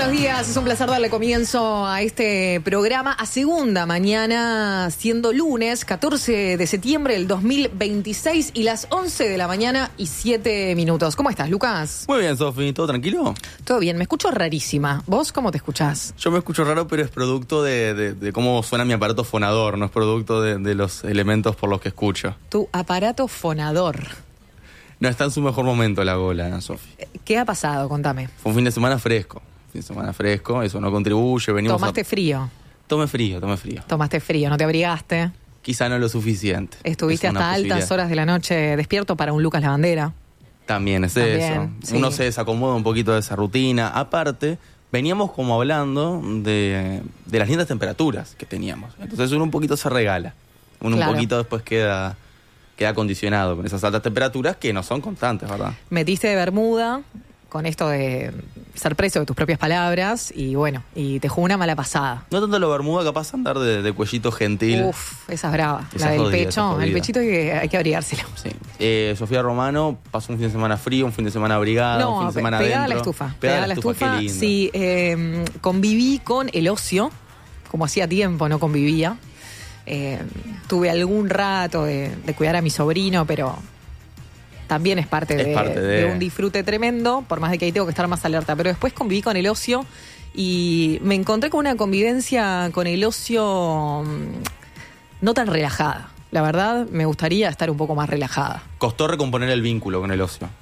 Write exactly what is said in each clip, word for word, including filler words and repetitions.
buenos días. Es un placer darle comienzo a este programa a segunda mañana, siendo lunes catorce de septiembre del dos mil veintiséis y las once de la mañana y siete minutos. ¿Cómo estás, Lucas? Muy bien, Sofi. ¿Todo tranquilo? Todo bien. Me escucho rarísima. ¿Vos cómo te escuchás? Yo me escucho raro, pero es producto de, de, de cómo suena mi aparato fonador, no es producto de, de los elementos por los que escucho. Tu aparato fonador. No está en su mejor momento la gola, Sofi. ¿Qué ha pasado? Contame. Fue un fin de semana fresco. Fin de semana fresco, eso no contribuye. Venimos ¿Tomaste a... frío? Tomé frío, tomé frío. Tomaste frío, ¿no te abrigaste? Quizá no lo suficiente. ¿Estuviste hasta altas horas de la noche despierto para un Lucas Lavandera? También es También, eso. sí. Uno se desacomoda un poquito de esa rutina. Aparte, veníamos como hablando de, de las lindas temperaturas que teníamos. Entonces uno un poquito se regala. Uno Claro. un poquito después queda, queda condicionado con esas altas temperaturas que no son constantes, ¿verdad? Metiste de bermuda con esto de ser preso de tus propias palabras y bueno, y te jugó una mala pasada. No tanto lo bermuda, capaz andar de, de cuellito gentil. Uf, esa es brava. Esa La del jodida, esa pecho, jodida. el pechito hay que, hay que abrigárselo. Sí. Eh, Sofía Romano pasó un fin de semana frío, un fin de semana abrigada, un fin No, de semana pegada a adentro. la estufa. Pegada a la estufa, qué lindo. Sí, eh, conviví con el ocio, como hacía tiempo no convivía. Eh, tuve algún rato de, de cuidar a mi sobrino, pero también es parte, Es de, parte de- de un disfrute tremendo, por más de que ahí tengo que estar más alerta. Pero después conviví con el ocio y me encontré con una convivencia con el ocio mm, no tan relajada. La verdad, me gustaría estar un poco más relajada. Costó recomponer el vínculo con el ocio.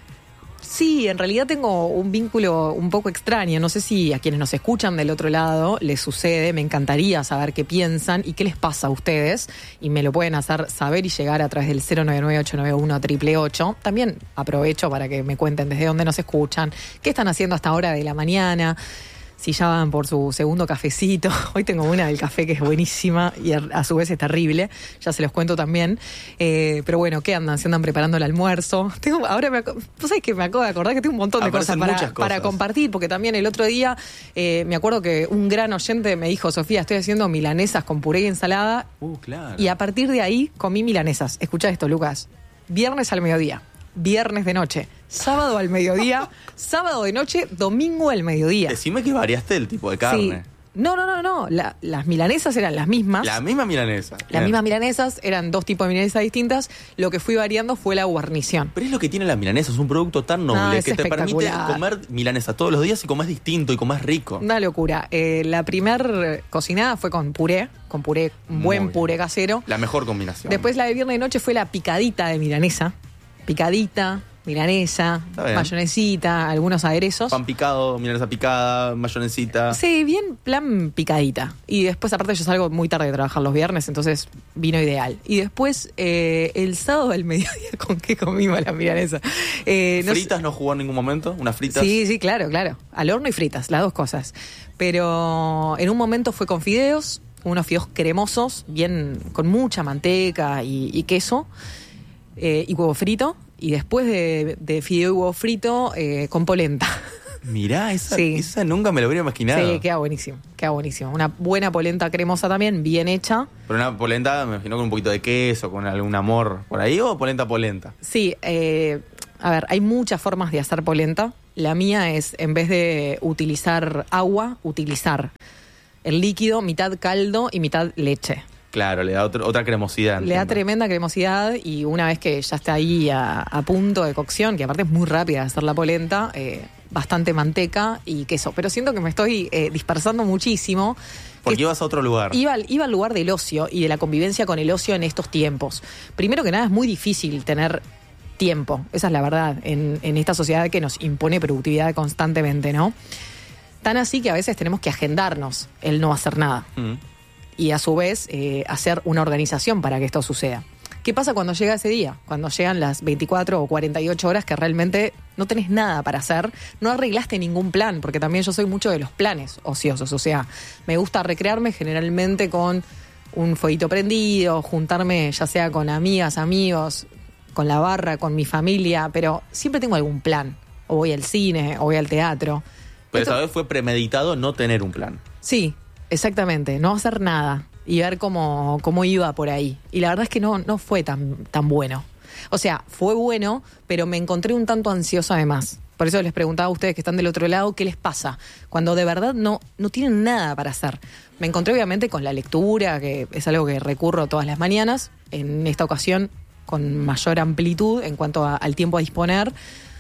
Sí, en realidad tengo un vínculo un poco extraño. No sé si a quienes nos escuchan del otro lado les sucede. Me encantaría saber qué piensan y qué les pasa a ustedes. Y me lo pueden hacer saber y llegar a través del cero nueve nueve, ocho nueve uno, ocho ocho ocho. También aprovecho para que me cuenten desde dónde nos escuchan, qué están haciendo hasta ahora de la mañana, si ya van por su segundo cafecito. Hoy tengo una del café que es buenísima y a su vez es terrible. Ya se los cuento también. Eh, pero bueno, ¿qué andan? ¿Se andan preparando el almuerzo? Tengo, ahora me, aco- ¿Vos sabés que me acabo de acordar que tengo un montón de cosas Aparecen para, muchas cosas. para compartir? Porque también el otro día eh, me acuerdo que un gran oyente me dijo: Sofía, estoy haciendo milanesas con puré y ensalada. Uh, claro. Y a partir de ahí comí milanesas. Escuchá esto, Lucas. Viernes al mediodía, viernes de noche, sábado al mediodía, sábado de noche, domingo al mediodía. Decime que variaste el tipo de carne. Sí. No, no, no, no. La- las milanesas eran las mismas. La misma milanesa. Las Bien. mismas milanesas, eran dos tipos de milanesas distintas. Lo que fui variando fue la guarnición. Pero es lo que tiene la milanesa, es un producto tan noble No, es que te permite espectacular. comer milanesa todos los días y comer distinto y comer rico. Una locura. Eh, la primer cocinada fue con puré, con puré, un Muy buen bien. puré casero. La mejor combinación. Después la de viernes de noche fue la picadita de milanesa. Picadita, milanesa, Está bien. mayonesita, algunos aderezos. Pan picado, milanesa picada, mayonesita. Sí, bien plan picadita. Y después, aparte, yo salgo muy tarde de trabajar los viernes, entonces vino ideal. Y después, eh, el sábado del mediodía, ¿con qué comimos la milanesa? Eh, no sé- ¿Fritas no jugó en ningún momento? ¿Unas fritas? Sí, sí, claro, claro. Al horno y fritas, las dos cosas. Pero en un momento fue con fideos, unos fideos cremosos, bien con mucha manteca y, y queso, eh, y huevo frito. Y después de, de fideo y huevo frito, eh, con polenta. Mirá, esa, Sí. esa nunca me lo hubiera imaginado. Sí, queda buenísimo, queda buenísimo. Una buena polenta cremosa también, bien hecha. Pero una polenta, me imagino con un poquito de queso, con algún amor por ahí, o polenta polenta. Sí, eh, a ver, hay muchas formas de hacer polenta. La mía es, en vez de utilizar agua, utilizar el líquido, mitad caldo y mitad leche. Claro, le da otro- otra cremosidad. Le da entiendo. tremenda cremosidad y una vez que ya está ahí a, a punto de cocción, que aparte es muy rápida de hacer la polenta, eh, bastante manteca y queso. Pero siento que me estoy eh, dispersando muchísimo. Porque Que- ibas a otro lugar. Iba, al- iba al lugar del ocio y de la convivencia con el ocio en estos tiempos. Primero que nada, es muy difícil tener tiempo, esa es la verdad, en, en esta sociedad que nos impone productividad constantemente, ¿no? Tan así que a veces tenemos que agendarnos el no hacer nada Mm. y a su vez eh, hacer una organización para que esto suceda. ¿Qué pasa cuando llega ese día? Cuando llegan las veinticuatro o cuarenta y ocho horas que realmente no tenés nada para hacer, no arreglaste ningún plan, porque también yo soy mucho de los planes ociosos, o sea, me gusta recrearme generalmente con un fueguito prendido, juntarme ya sea con amigas, amigos, con la barra, con mi familia, pero siempre tengo algún plan, o voy al cine, o voy al teatro. Pero Esto- esta vez fue premeditado no tener un plan. Sí, exactamente, no hacer nada y ver cómo, cómo iba por ahí. Y la verdad es que no, no fue tan, tan bueno. O sea, fue bueno, pero me encontré un tanto ansiosa además. Por eso les preguntaba a ustedes que están del otro lado, ¿qué les pasa? Cuando de verdad no, no tienen nada para hacer. Me encontré obviamente con la lectura, que es algo que recurro todas las mañanas, en esta ocasión con mayor amplitud en cuanto a, al tiempo a disponer.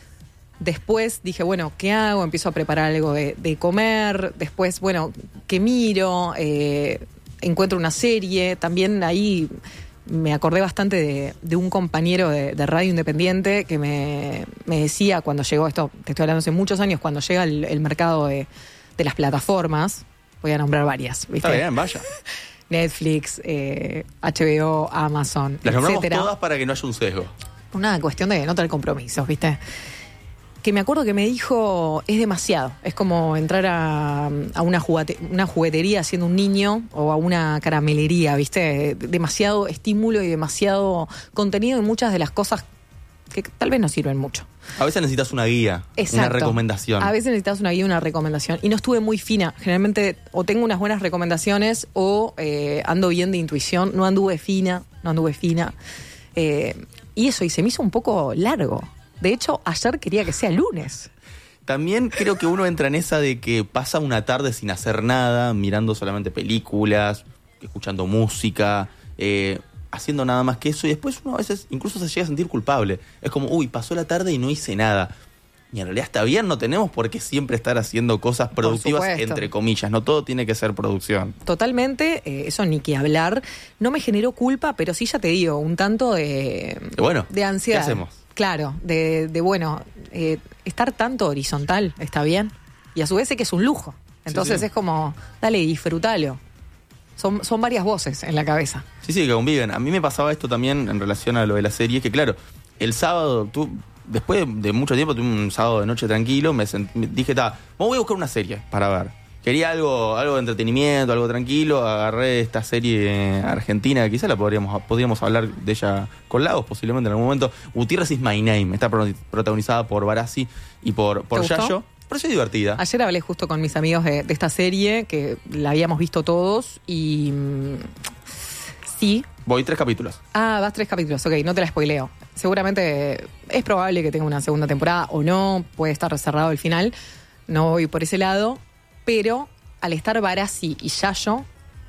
Después dije, bueno, ¿qué hago? Empiezo a preparar algo de, de comer. Después, bueno, ¿qué miro? Eh, encuentro una serie. También ahí me acordé bastante de, de un compañero de, de Radio Independiente que me, me decía cuando llegó, esto te estoy hablando hace muchos años, cuando llega el, el mercado de, de las plataformas, voy a nombrar varias, ¿viste? Está bien, vaya. Netflix, eh, H B O, Amazon, las nombramos etcétera. Todas para que no haya un sesgo. Una cuestión de no tener compromisos, ¿viste? Que me acuerdo que me dijo, es demasiado. Es como entrar a, a una, jugate, una juguetería siendo un niño o a una caramelería, ¿viste? Demasiado estímulo y demasiado contenido en muchas de las cosas que tal vez no sirven mucho. A veces necesitas una guía, Exacto. una recomendación. A veces necesitas una guía, una recomendación. Y no estuve muy fina. Generalmente o tengo unas buenas recomendaciones o eh, ando bien de intuición. No anduve fina, no anduve fina. Eh, y eso, y se me hizo un poco largo. De hecho, ayer quería que sea lunes. También creo que uno entra en esa de que pasa una tarde sin hacer nada, mirando solamente películas, escuchando música, eh, haciendo nada más que eso, y después uno a veces incluso se llega a sentir culpable. Es como, uy, pasó la tarde y no hice nada. Y en realidad está bien, no tenemos por qué siempre estar haciendo cosas productivas, entre comillas. No todo tiene que ser producción. Totalmente, eh, eso ni que hablar. No me generó culpa, pero sí, ya te digo, un tanto de, bueno, de ansiedad. ¿qué hacemos? Claro, de, de bueno, eh, estar tanto horizontal está bien. Y a su vez sé que es un lujo. Entonces sí, sí. Es como, dale, disfrútalo. Son, son varias voces en la cabeza. Sí, sí, que conviven. A mí me pasaba esto también en relación a lo de la serie, que claro, el sábado, tú, después de mucho tiempo, tuve un sábado de noche tranquilo, me, sent, me dije, ta, voy a buscar una serie para ver. Quería algo, algo de entretenimiento, algo tranquilo. Agarré esta serie argentina, que quizá la podríamos, podríamos hablar de ella con Lagos, posiblemente en algún momento. Gutiérrez is my name. Está protagonizada por Barassi y por, por Yayo. Pareció divertida. Ayer hablé justo con mis amigos de, de esta serie, que la habíamos visto todos, y mmm, sí. Voy tres capítulos. Ah, vas tres capítulos, ok, no te la spoileo. Seguramente es probable que tenga una segunda temporada o no, puede estar cerrado el final. No voy por ese lado. Pero al estar Barassi y Yayo,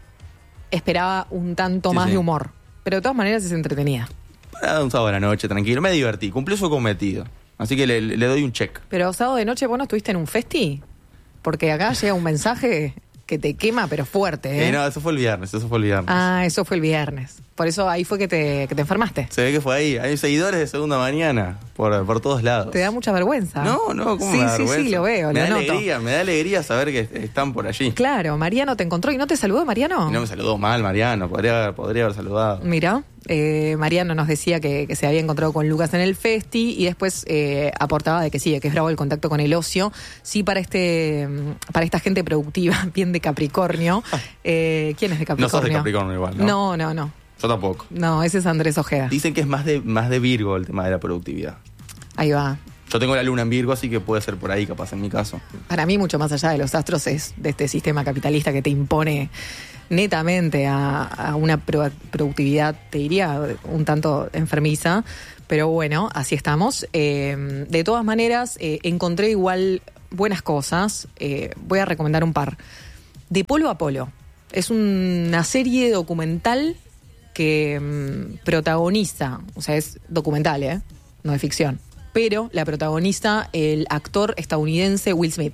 esperaba un tanto sí, más sí. de humor. Pero de todas maneras es entretenida. Para un sábado de la noche, tranquilo. Me divertí, cumplió su cometido. Así que le, le doy un check. Pero sábado de noche, ¿vos no estuviste en un festi? Porque acá llega un mensaje que te quema, pero fuerte, ¿eh? Eh, no, eso fue el viernes, eso fue el viernes. Ah, eso fue el viernes. Por eso ahí fue que te, que te enfermaste. Se ve que fue ahí. Hay seguidores de Segunda Mañana por, por todos lados. Te da mucha vergüenza. No, no, ¿cómo sí, me da sí, vergüenza? Sí, lo veo, me lo da noto. alegría, me da alegría saber que están por allí. Claro, Mariano te encontró y no te saludó, Mariano. Y no me saludó mal, Mariano. Podría, podría haber saludado. Mira, eh, Mariano nos decía que, que se había encontrado con Lucas en el festi y después eh, aportaba de que sí, que es bravo el contacto con el ocio. Sí, para este para esta gente productiva, bien de Capricornio. Eh, ¿Quién es de Capricornio? No sos de Capricornio igual, ¿no? No, no, no. Yo tampoco. No, ese es Andrés Ojeda. Dicen que es más de, más de Virgo el tema de la productividad. Ahí va. Yo tengo la luna en Virgo, así que puede ser por ahí capaz en mi caso. Para mí, mucho más allá de los astros, es de este sistema capitalista que te impone netamente a, a una pro, productividad, te diría, un tanto enfermiza. Pero bueno, así estamos. Eh, de todas maneras, eh, encontré igual buenas cosas. Eh, voy a recomendar un par. De Polo a Polo. Es una serie documental que mmm, protagoniza, o sea, es documental, ¿eh? No es ficción, pero la protagoniza el actor estadounidense Will Smith.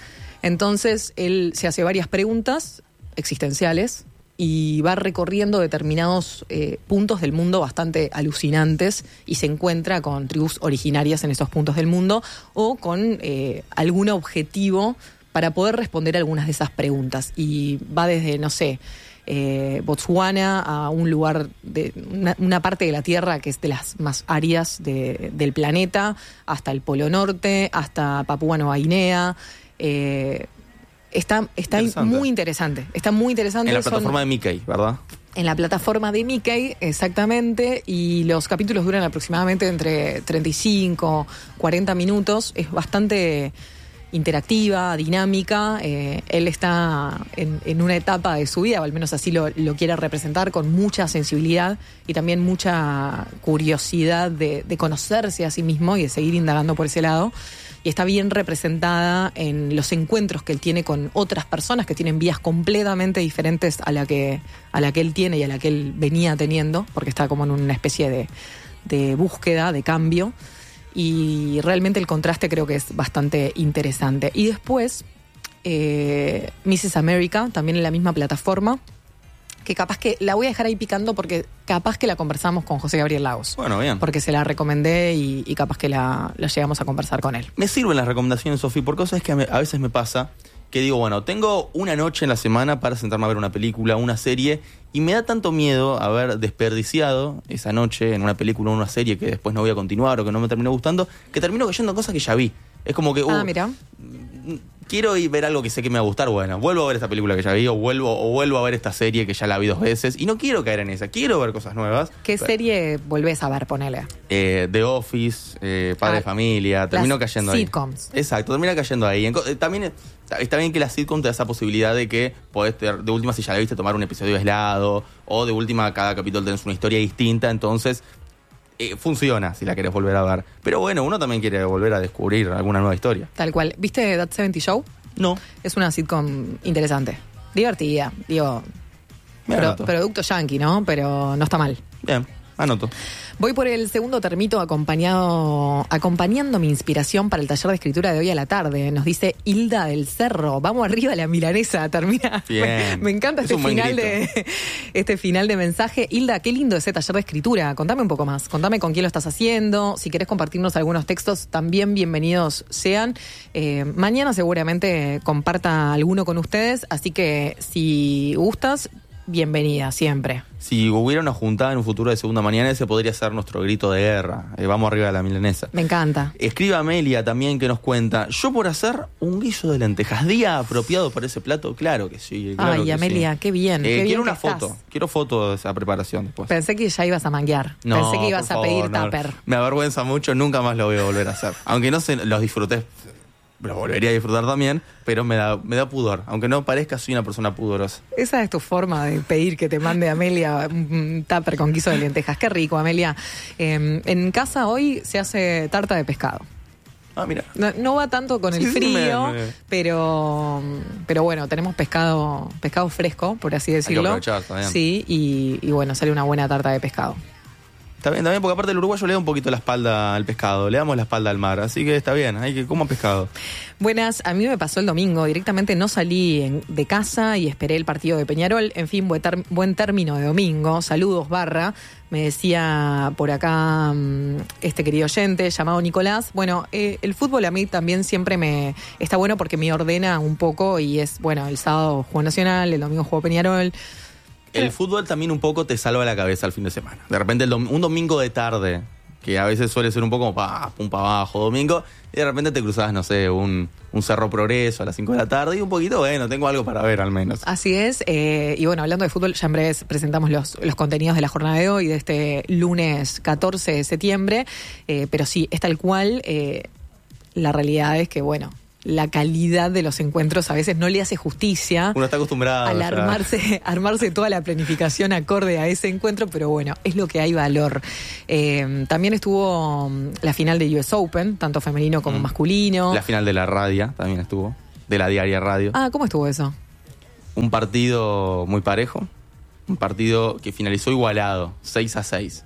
Entonces, él se hace varias preguntas existenciales y va recorriendo determinados eh, puntos del mundo bastante alucinantes y se encuentra con tribus originarias en esos puntos del mundo o con eh, algún objetivo para poder responder algunas de esas preguntas. Y va desde, no sé, eh, Botswana a un lugar, de una, una parte de la Tierra que es de las más áridas de, del planeta, hasta el Polo Norte, hasta Papúa Nueva Guinea. Eh, está está interesante. muy interesante. Está muy interesante. En la plataforma Son, de Mickey, ¿verdad? En la plataforma de Mickey, exactamente. Y los capítulos duran aproximadamente entre treinta y cinco, cuarenta minutos. Es bastante... interactiva, dinámica. Eh, él está en, en una etapa de su vida, o al menos así lo, lo quiere representar, con mucha sensibilidad y también mucha curiosidad de, de conocerse a sí mismo y de seguir indagando por ese lado. Y está bien representada en los encuentros que él tiene con otras personas que tienen vías completamente diferentes a la que, a la que él tiene y a la que él venía teniendo, porque está como en una especie de, de búsqueda, de cambio. Y realmente el contraste creo que es bastante interesante. Y después, eh, missus America, también en la misma plataforma, que capaz que la voy a dejar ahí picando porque capaz que la conversamos con José Gabriel Lagos. Bueno, bien. Porque se la recomendé y, y capaz que la, la llegamos a conversar con él. Me sirven las recomendaciones, Sofi, por cosas que a, me, a veces me pasa que digo, bueno, tengo una noche en la semana para sentarme a ver una película, una serie, y me da tanto miedo haber desperdiciado esa noche en una película o una serie que después no voy a continuar o que no me terminó gustando, que termino cayendo en cosas que ya vi. Es como que... Uh, ah, mira. Quiero ir ver algo que sé que me va a gustar, bueno, vuelvo a ver esta película que ya vi o vuelvo, o vuelvo a ver esta serie que ya la vi dos veces y no quiero caer en esa, quiero ver cosas nuevas. ¿Qué pero, serie volvés a ver, ponele? Eh, The Office, eh, Padre ah, de Familia, termino cayendo ahí. Sitcoms. Exacto, termina cayendo ahí. En, eh, también está bien que la sitcom te da esa posibilidad de que podés, ter, de última, si ya la viste, tomar un episodio aislado o de última, cada capítulo tenés una historia distinta, entonces... Eh, funciona si la querés volver a ver. Pero bueno, uno también quiere volver a descubrir alguna nueva historia. Tal cual. ¿Viste That setenta Show? No. Es una sitcom interesante. Divertida. Digo, pro, producto yankee, ¿no? Pero no está mal. Bien, anoto. Voy por el segundo termito acompañado, acompañando mi inspiración para el taller de escritura de hoy a la tarde. Nos dice Hilda del Cerro. Vamos arriba, la milanesa. Termina. Bien. Me, me encanta este final de este final de mensaje. Hilda, qué lindo ese taller de escritura. Contame un poco más. Contame con quién lo estás haciendo. Si querés compartirnos algunos textos, también bienvenidos sean. Eh, mañana seguramente comparta alguno con ustedes. Así que si gustas, bienvenida siempre. Si hubiera una juntada en un futuro de segunda mañana, ese podría ser nuestro grito de guerra. Eh, vamos arriba de la milanesa. Me encanta. Escribe Amelia también que nos cuenta, yo por hacer un guiso de lentejas, ¿día apropiado para ese plato? Claro que sí. Claro Ay, que Amelia, sí. qué bien. Eh, qué quiero bien una que foto. Estás. Quiero foto de esa preparación después. Pensé que ya ibas a manguear. No, Pensé que ibas a favor, pedir no, tupper. Me avergüenza mucho, nunca más lo voy a volver a hacer. Aunque no sé, los disfruté. Lo volvería a disfrutar también, pero me da, me da pudor. Aunque no parezca, soy una persona pudorosa. Esa es tu forma de pedir que te mande Amelia un tupper con guiso de lentejas. Qué rico, Amelia. Eh, en casa hoy se hace tarta de pescado. Ah, mira. No, no va tanto con el sí, frío, sí, me, me... pero pero bueno, tenemos pescado pescado fresco, por así decirlo. Hay que aprovechar, está bien. Sí, y, y bueno, sale una buena tarta de pescado. Está bien, está bien, porque aparte el uruguayo le da un poquito la espalda al pescado, le damos la espalda al mar, así que está bien, hay que comer pescado. Buenas, a mí me pasó el domingo, directamente no salí en, de casa y esperé el partido de Peñarol, en fin, buen, ter, buen término de domingo, saludos barra, me decía por acá este querido oyente llamado Nicolás, bueno, eh, el fútbol a mí también siempre me está bueno porque me ordena un poco y es, bueno, el sábado juego Nacional, el domingo juego Peñarol. El fútbol también un poco te salva la cabeza al fin de semana. De repente el dom- un domingo de tarde, que a veces suele ser un poco pa, pum pa abajo, domingo, y de repente te cruzás, no sé, un, un Cerro Progreso a las cinco de la tarde y un poquito, bueno, tengo algo para ver al menos. Así es, eh, y bueno, hablando de fútbol, ya en breve presentamos los, los contenidos de la jornada de hoy, de este lunes catorce de septiembre, eh, pero sí, es tal cual, eh, la realidad es que, bueno, la calidad de los encuentros a veces no le hace justicia. Uno está acostumbrado. Al armarse, armarse toda la planificación acorde a ese encuentro, pero bueno, es lo que hay valor. Eh, también estuvo la final de U S Open, tanto femenino como mm. masculino. La final de la radio también estuvo, de la Diaria Radio. Ah, ¿cómo estuvo eso? Un partido muy parejo, un partido que finalizó igualado, seis a seis.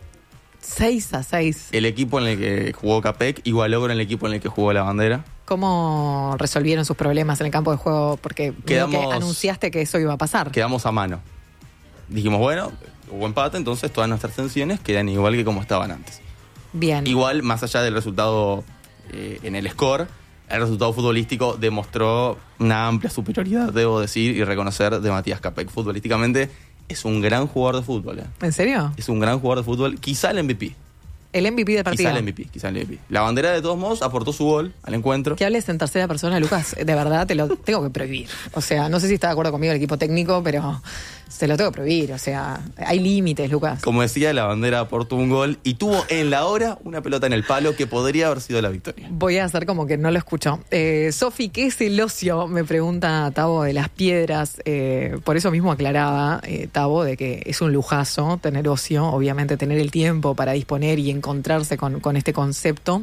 seis a seis. El equipo en el que jugó Capec igualó con el equipo en el que jugó La Bandera. ¿Cómo resolvieron sus problemas en el campo de juego? Porque Quedamos, que anunciaste que eso iba a pasar. Quedamos a mano. Dijimos, bueno, hubo empate, entonces todas nuestras tensiones quedan igual que como estaban antes. Bien. Igual, más allá del resultado eh, en el score, el resultado futbolístico demostró una amplia superioridad, debo decir, y reconocer, de Matías Capec. Futbolísticamente es un gran jugador de fútbol. ¿eh? ¿En serio? Es un gran jugador de fútbol, quizá el M V P. El M V P del partido. Quizá el M V P, quizá el M V P. La bandera, de todos modos, aportó su gol al encuentro. Que hables en tercera persona, Lucas, de verdad te lo tengo que prohibir. O sea, no sé si está de acuerdo conmigo el equipo técnico, pero se lo tengo que prohibir. O sea, hay límites, Lucas. Como decía, la bandera aportó un gol y tuvo en la hora una pelota en el palo que podría haber sido la victoria. Voy a hacer como que no lo escucho. Eh, Sofi, ¿qué es el ocio? Me pregunta Tavo de Las Piedras. Eh, por eso mismo aclaraba, eh, Tavo, de que es un lujazo tener ocio, obviamente tener el tiempo para disponer y encontrarse con, con este concepto.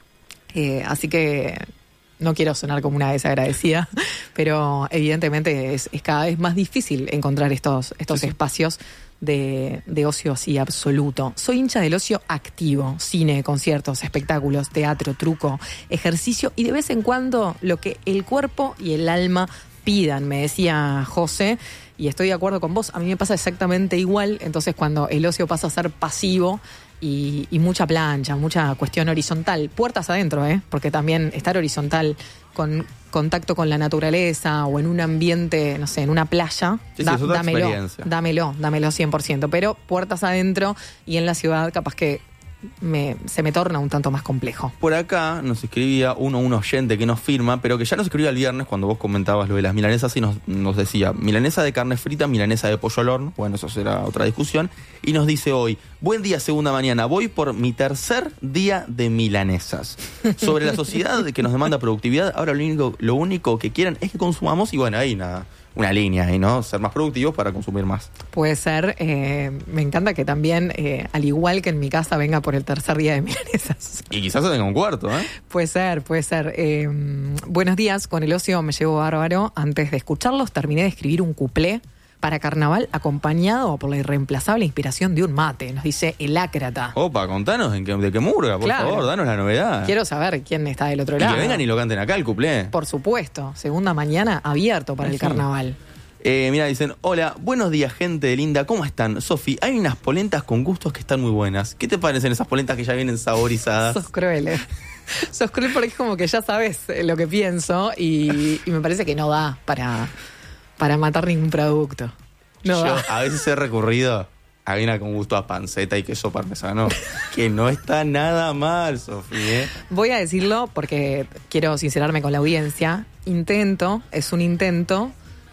Eh, así que no quiero sonar como una desagradecida, pero evidentemente es, es cada vez más difícil encontrar estos, estos sí, sí. espacios de, de ocio así absoluto. Soy hincha del ocio activo, cine, conciertos, espectáculos, teatro, truco, ejercicio y de vez en cuando lo que el cuerpo y el alma pidan, me decía José, y estoy de acuerdo con vos. A mí me pasa exactamente igual. Entonces, cuando el ocio pasa a ser pasivo y, y mucha plancha, mucha cuestión horizontal, puertas adentro, ¿eh? Porque también estar horizontal con contacto con la naturaleza o en un ambiente, no sé, en una playa, sí, da, sí, es dámelo, dámelo, dámelo cien por ciento. Pero puertas adentro y en la ciudad capaz que Me, se me torna un tanto más complejo. Por acá nos escribía uno, un oyente que nos firma, pero que ya nos escribía el viernes cuando vos comentabas lo de las milanesas y nos, nos decía milanesa de carne frita, milanesa de pollo al horno. Bueno, eso será otra discusión. Y nos dice hoy, buen día, segunda mañana, voy por mi tercer día de milanesas. Sobre la sociedad que nos demanda productividad, ahora lo único, lo único que quieren es que consumamos y bueno, ahí nada. Una línea ahí, ¿no? Ser más productivos para consumir más. Puede ser. Eh, me encanta que también, eh, al igual que en mi casa, venga por el tercer día de milanesas. Y quizás se tenga un cuarto, ¿eh? Puede ser, puede ser. Eh, buenos días, con el ocio me llevo bárbaro. Antes de escucharlos, terminé de escribir un cuplé para carnaval acompañado por la irreemplazable inspiración de un mate, nos dice el Ácrata. Opa, contanos en qué, de qué murga, por claro. favor, danos la novedad. Quiero saber quién está del otro y lado. Que vengan y lo canten acá el cuplé. Por supuesto, segunda mañana abierto para sí. el carnaval. Eh, mira, dicen, hola, buenos días gente linda, ¿cómo están? Sofi, hay unas polentas con gustos que están muy buenas. ¿Qué te parecen esas polentas que ya vienen saborizadas? Sos cruel, eh. Sos cruel porque es como que ya sabes lo que pienso y, y me parece que no da para... para matar ningún producto. No Yo da. a veces he recurrido a una con gusto a panceta y queso parmesano, que no está nada mal, Sofía. ¿eh? Voy a decirlo porque quiero sincerarme con la audiencia. Intento, es un intento,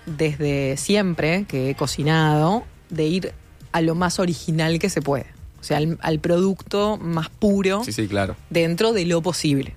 desde siempre que he cocinado, de ir a lo más original que se puede. O sea, al, al producto más puro. Sí, sí, claro. Dentro de lo posible.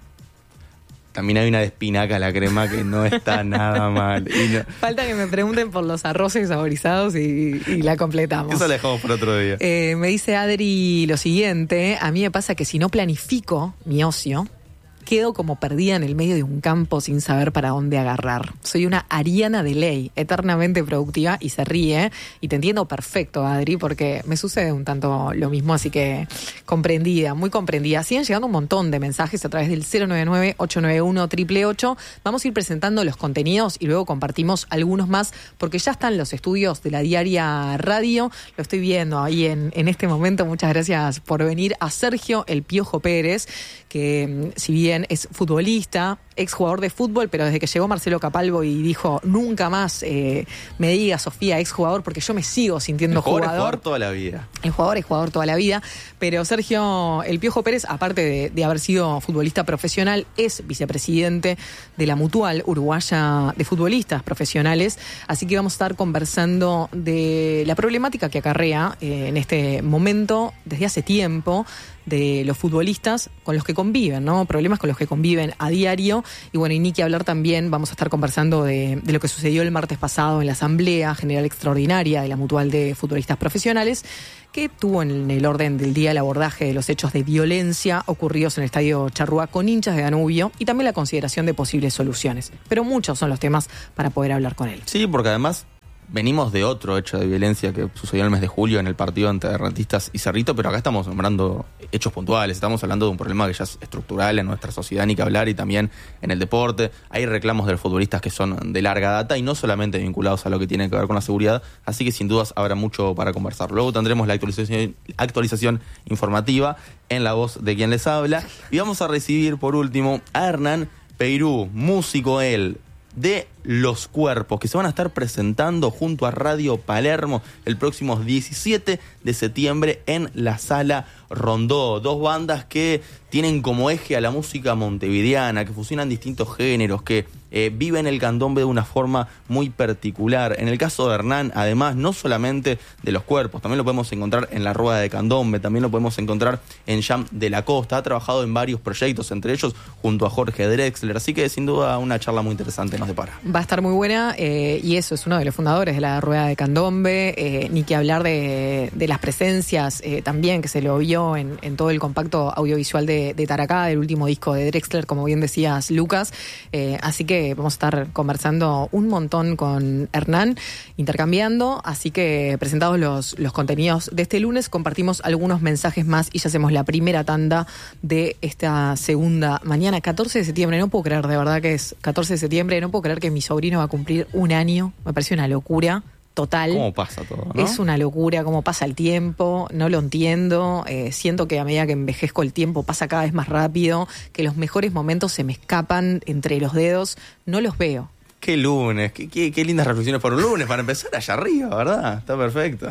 También hay una de espinaca a la crema que no está nada mal. Y no... Falta que me pregunten por los arroces saborizados y, y la completamos. Eso la dejamos por otro día. Eh, me dice Adri lo siguiente, a mí me pasa que si no planifico mi ocio, quedo como perdida en el medio de un campo sin saber para dónde agarrar. Soy una ariana de ley, eternamente productiva, y se ríe. Y te entiendo perfecto, Adri, porque me sucede un tanto lo mismo, así que comprendida, muy comprendida. Siguen llegando un montón de mensajes a través del cero nueve nueve, ocho nueve uno, ocho ocho ocho. Vamos a ir presentando los contenidos y luego compartimos algunos más, porque ya están los estudios de la Diaria Radio. Lo estoy viendo ahí en, en este momento. Muchas gracias por venir a Sergio El Piojo Pérez, que si bien es futbolista, exjugador de fútbol, pero desde que llegó Marcelo Capalvo y dijo, nunca más eh, me diga Sofía exjugador, porque yo me sigo sintiendo el jugador. jugador. Es jugador toda la vida. El jugador es jugador toda la vida, pero Sergio El Piojo Pérez, aparte de, de haber sido futbolista profesional, es vicepresidente de la Mutual Uruguaya de Futbolistas Profesionales, así que vamos a estar conversando de la problemática que acarrea eh, en este momento, desde hace tiempo, de los futbolistas con los que conviven, ¿no? Problemas con los que conviven a diario. Y bueno, y ni que hablar también, vamos a estar conversando de, de lo que sucedió el martes pasado en la Asamblea General Extraordinaria de la Mutual de Futbolistas Profesionales, que tuvo en el orden del día el abordaje de los hechos de violencia ocurridos en el Estadio Charrúa con hinchas de Danubio y también la consideración de posibles soluciones. Pero muchos son los temas para poder hablar con él. Sí, porque además venimos de otro hecho de violencia que sucedió el mes de julio en el partido entre Rentistas y Cerrito, pero acá estamos nombrando hechos puntuales, estamos hablando de un problema que ya es estructural en nuestra sociedad, ni que hablar, y también en el deporte. Hay reclamos de los futbolistas que son de larga data y no solamente vinculados a lo que tiene que ver con la seguridad, así que sin dudas habrá mucho para conversar. Luego tendremos la actualización, actualización informativa en la voz de quien les habla, y vamos a recibir por último a Hernán Peirú, músico él, de Los Cuerpos, que se van a estar presentando junto a Radio Palermo el próximo diecisiete de septiembre en la Sala Rondó. Dos bandas que tienen como eje a la música montevideana, que fusionan distintos géneros, que eh, viven el candombe de una forma muy particular. En el caso de Hernán, además, no solamente de Los Cuerpos, también lo podemos encontrar en La Rueda de Candombe, también lo podemos encontrar en Jam de la Costa. Ha trabajado en varios proyectos, entre ellos junto a Jorge Drexler, así que sin duda una charla muy interesante nos depara. Va a estar muy buena eh, y eso, es uno de los fundadores de La Rueda de Candombe, eh, ni que hablar de, de las presencias eh, también que se lo vio en, en todo el compacto audiovisual de, de Taracá, del último disco de Drexler, como bien decías, Lucas. Eh, así que vamos a estar conversando un montón con Hernán, intercambiando, así que presentados los, los contenidos de este lunes, compartimos algunos mensajes más y ya hacemos la primera tanda de esta segunda mañana, catorce de septiembre. No puedo creer, de verdad que es catorce de septiembre, no puedo creer que mi sobrino va a cumplir un año, me parece una locura total. ¿Cómo pasa todo, no? Es una locura, cómo pasa el tiempo, no lo entiendo, eh, siento que a medida que envejezco el tiempo pasa cada vez más rápido, que los mejores momentos se me escapan entre los dedos, no los veo. Qué lunes, qué, qué, qué lindas reflexiones por un lunes, para empezar allá arriba, ¿verdad? Está perfecto.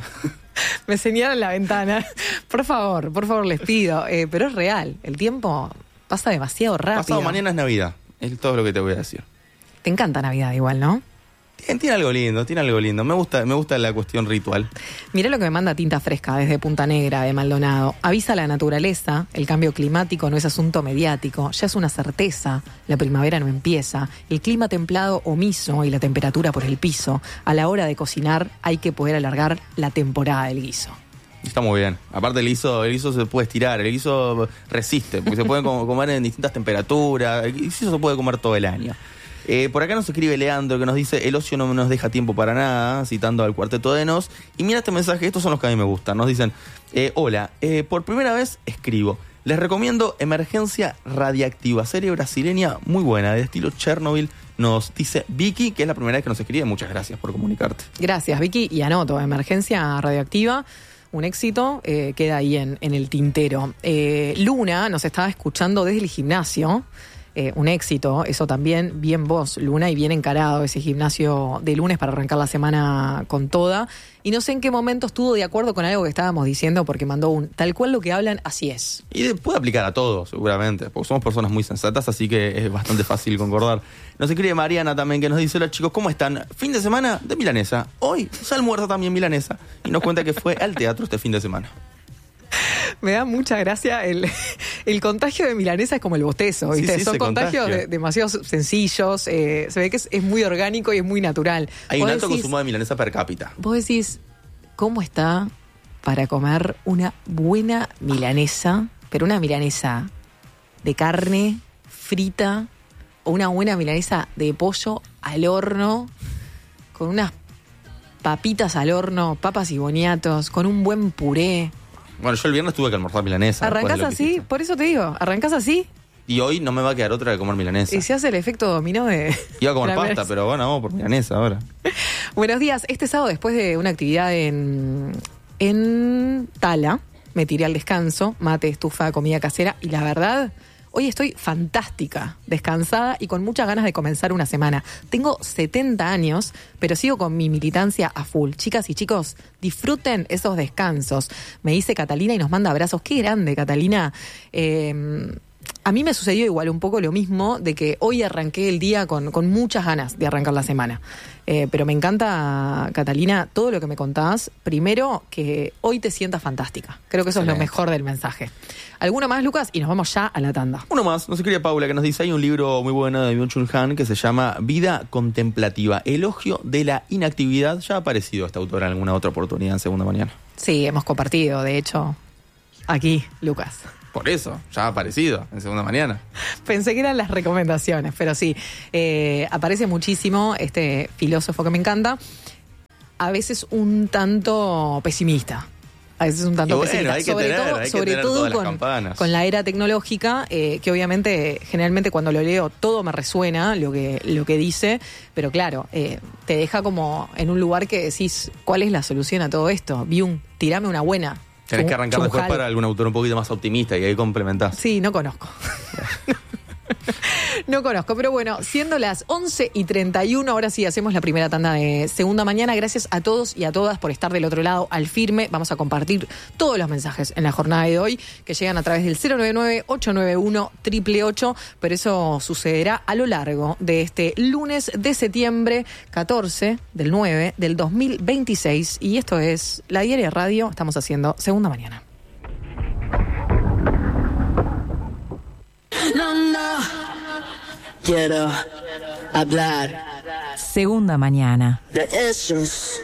Me señalan la ventana, por favor, por favor les pido, eh, pero es real, el tiempo pasa demasiado rápido. Pasado mañana es Navidad, es todo lo que te voy a decir. Te encanta Navidad igual, ¿no? Tiene, tiene algo lindo, tiene algo lindo. Me gusta, me gusta la cuestión ritual. Mirá lo que me manda Tinta Fresca desde Punta Negra de Maldonado. Avisa a la naturaleza, el cambio climático no es asunto mediático, ya es una certeza. La primavera no empieza, el clima templado omiso y la temperatura por el piso. A la hora de cocinar hay que poder alargar la temporada del guiso. Está muy bien. Aparte el guiso, el guiso se puede estirar, el guiso resiste, porque se puede comer en distintas temperaturas, el guiso se puede comer todo el año. Eh, por acá nos escribe Leandro que nos dice: el ocio no nos deja tiempo para nada, citando al Cuarteto de Nos. Y mira este mensaje, estos son los que a mí me gustan. Nos dicen: eh, hola, eh, por primera vez escribo. Les recomiendo Emergencia Radiactiva, serie brasileña muy buena, de estilo Chernobyl. Nos dice Vicky, que es la primera vez que nos escribe. Muchas gracias por comunicarte. Gracias, Vicky. Y anoto, Emergencia Radioactiva, un éxito, eh, queda ahí en, en el tintero. Eh, Luna nos estaba escuchando desde el gimnasio. Eh, un éxito, eso también, bien vos, Luna, y bien encarado ese gimnasio de lunes para arrancar la semana con toda. Y no sé en qué momento estuvo de acuerdo con algo que estábamos diciendo, porque mandó un tal cual lo que hablan, así es. Y puede aplicar a todos, seguramente, porque somos personas muy sensatas, así que es bastante fácil concordar. Nos escribe Mariana también, que nos dice: hola chicos, ¿cómo están? Fin de semana de milanesa. Hoy se almuerza también milanesa. Y nos cuenta que fue al teatro este fin de semana. Me da mucha gracia el, el contagio de milanesa, es como el bostezo, ¿viste? Sí, sí, son contagios de, demasiado sencillos, eh, se ve que es, es muy orgánico y es muy natural. Hay un alto decís, consumo de milanesa per cápita. Vos decís, ¿cómo está para comer una buena milanesa? Pero una milanesa de carne frita o una buena milanesa de pollo al horno, con unas papitas al horno, papas y boniatos, con un buen puré. Bueno, yo el viernes tuve que almorzar milanesa. ¿Arrancás de así? Por eso te digo, ¿arrancás así? Y hoy no me va a quedar otra que comer milanesa. Y se hace el efecto dominó de... Iba a comer la pasta, milanesa. pero bueno, vamos por milanesa ahora. Buenos días. Este sábado, después de una actividad en, en Tala, me tiré al descanso, mate, estufa, comida casera, y la verdad, hoy estoy fantástica, descansada y con muchas ganas de comenzar una semana. Tengo setenta años, pero sigo con mi militancia a full. Chicas y chicos, disfruten esos descansos. Me dice Catalina y nos manda abrazos. Qué grande, Catalina. Eh, a mí me sucedió igual un poco lo mismo, de que hoy arranqué el día con, con muchas ganas de arrancar la semana. Eh, pero me encanta, Catalina, todo lo que me contás. Primero, que hoy te sientas fantástica. Creo que eso Excelente. Es lo mejor del mensaje. ¿Alguno más, Lucas? Y nos vamos ya a la tanda. Uno más. Nos escribe Paula, que nos dice: hay un libro muy bueno de Byung-Chul Han que se llama Vida Contemplativa, elogio de la inactividad. Ya ha aparecido esta autora en alguna otra oportunidad en Segunda Mañana. Sí, hemos compartido, de hecho, aquí, Lucas. Por eso, ya ha aparecido en Segunda Mañana. Pensé que eran las recomendaciones, pero sí, eh, aparece muchísimo este filósofo que me encanta, a veces un tanto pesimista. A veces un tanto bueno, pesimista, hay que sobre tener, todo, hay que sobre tener todo todas las con, campanas. con la era tecnológica, eh, que obviamente, generalmente cuando lo leo, todo me resuena lo que, lo que dice, pero claro, eh, te deja como en un lugar que decís, ¿cuál es la solución a todo esto? Byung, tirame una buena. Tenés que arrancar después para algún autor un poquito más optimista y ahí complementás. Sí, no conozco. No conozco, pero bueno, siendo las once y treinta y uno, ahora sí hacemos la primera tanda de Segunda Mañana. Gracias a todos y a todas por estar del otro lado al firme. Vamos a compartir todos los mensajes en la jornada de hoy que llegan a través del cero nueve nueve, ocho nueve uno, ocho ocho ocho, pero eso sucederá a lo largo de este lunes de septiembre catorce del nueve del dos mil veintiséis. Y esto es La Diaria Radio, estamos haciendo Segunda Mañana. No, no, quiero hablar. Segunda Mañana. De esos.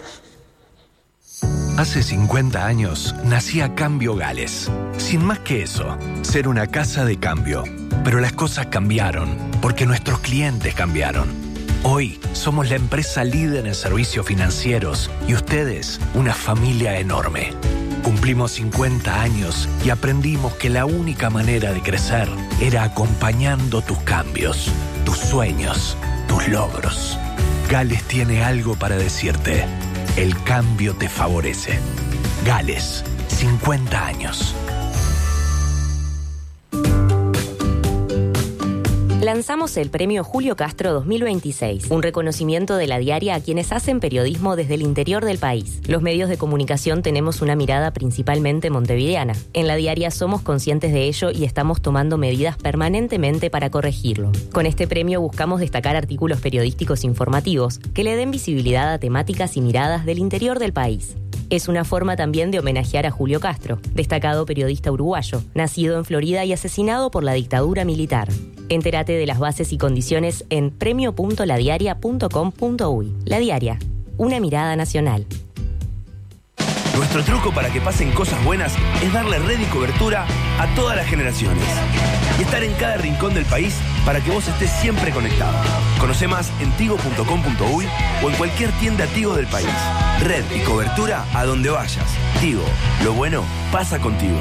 Hace cincuenta años nacía Cambio Gales. Sin más que eso, ser una casa de cambio. Pero las cosas cambiaron, porque nuestros clientes cambiaron. Hoy somos la empresa líder en servicios financieros y ustedes una familia enorme. Cumplimos cincuenta años y aprendimos que la única manera de crecer era acompañando tus cambios, tus sueños, tus logros. Gales tiene algo para decirte. El cambio te favorece. Gales, cincuenta años. Lanzamos el Premio Julio Castro dos mil veintiséis, un reconocimiento de La Diaria a quienes hacen periodismo desde el interior del país. Los medios de comunicación tenemos una mirada principalmente montevideana. En La Diaria somos conscientes de ello y estamos tomando medidas permanentemente para corregirlo. Con este premio buscamos destacar artículos periodísticos informativos que le den visibilidad a temáticas y miradas del interior del país. Es una forma también de homenajear a Julio Castro, destacado periodista uruguayo, nacido en Florida y asesinado por la dictadura militar. Entérate de las bases y condiciones en premio punto la diaria punto com punto uy. La Diaria, una mirada nacional. Nuestro truco para que pasen cosas buenas es darle red y cobertura a todas las generaciones. Y estar en cada rincón del país para que vos estés siempre conectado. Conoce más en tigo punto com punto uy o en cualquier tienda Tigo del país. Red y cobertura a donde vayas. Tigo, lo bueno pasa contigo.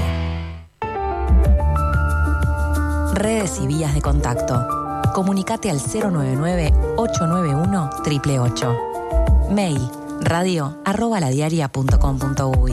Redes y vías de contacto. Comunicate al cero nueve nueve, ocho nueve uno, ocho ocho ocho. Mail radio arroba ladiaria punto com punto uy.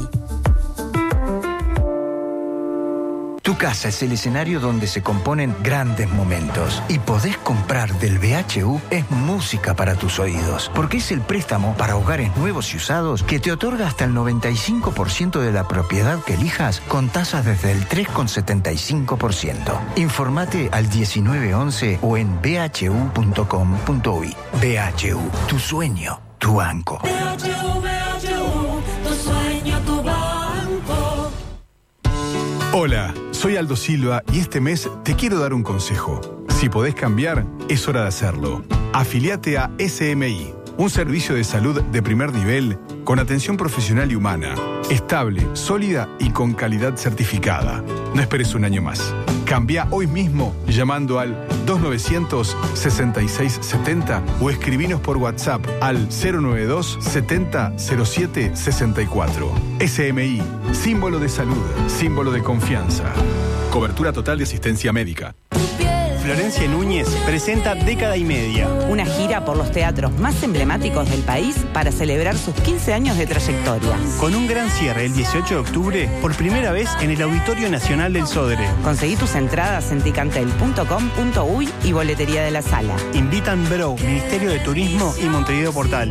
Tu casa es el escenario donde se componen grandes momentos. Y podés comprar del B H U es música para tus oídos. Porque es el préstamo para hogares nuevos y usados que te otorga hasta el noventa y cinco por ciento de la propiedad que elijas con tasas desde el tres coma setenta y cinco por ciento. Informate al diecinueve once o en b h u punto com punto uy. B H U, tu sueño, tu banco. B H U, B H U, tu sueño, tu banco. Hola, soy Aldo Silva y este mes te quiero dar un consejo. Si podés cambiar, es hora de hacerlo. Afiliate a S M I, un servicio de salud de primer nivel con atención profesional y humana, estable, sólida y con calidad certificada. No esperes un año más. Cambia hoy mismo llamando al dos nueve cero cero, sesenta y seis setenta o escribinos por WhatsApp al cero nueve dos, setenta, cero siete, sesenta y cuatro. S M I, símbolo de salud, símbolo de confianza. Cobertura total de asistencia médica. Florencia Núñez presenta Década y Media, una gira por los teatros más emblemáticos del país para celebrar sus quince años de trayectoria. Con un gran cierre el dieciocho de octubre, por primera vez en el Auditorio Nacional del Sodre. Conseguí tus entradas en ticantel punto com punto uy y boletería de la sala. Invitan Bro, Ministerio de Turismo y Montevideo Portal.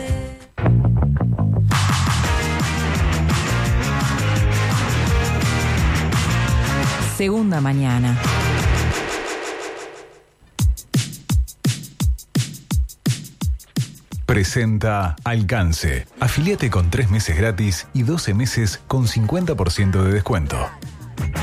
Segunda Mañana. Presenta Alcance. Afiliate con tres meses gratis y doce meses con cincuenta por ciento de descuento.